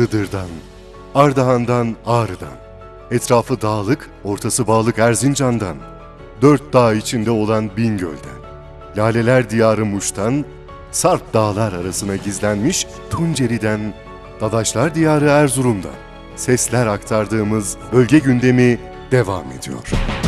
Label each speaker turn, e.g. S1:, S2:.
S1: Iğdır'dan, Ardahan'dan, Ağrı'dan, etrafı dağlık, ortası bağlık Erzincan'dan, dört dağ içinde olan Bingöl'den, Laleler Diyarı Muş'tan, Sarp dağlar arasına gizlenmiş Tunceli'den, Dadaşlar Diyarı Erzurum'dan sesler aktardığımız bölge gündemi devam ediyor.